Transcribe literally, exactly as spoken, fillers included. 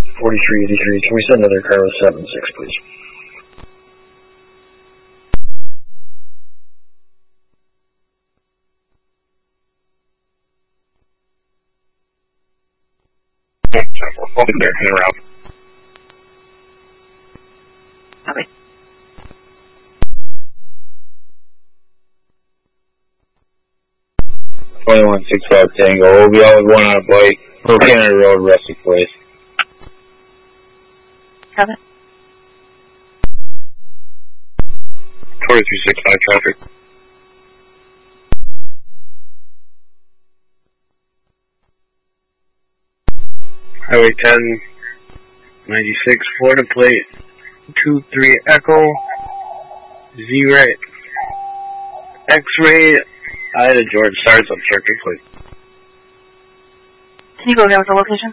forty-three eighty-three, can we send another car with seven six, please? We'll be there, in around. Copy. twenty-one six five Tango, we'll be all with one on a bike. We're Canada Road, Rustic Place. Copy. forty-three six five traffic. Highway ten ninety-six, Florida plate two three Echo, Z-Ray, X-Ray, Ida George, starts on circuit plate. Can you go again with the location?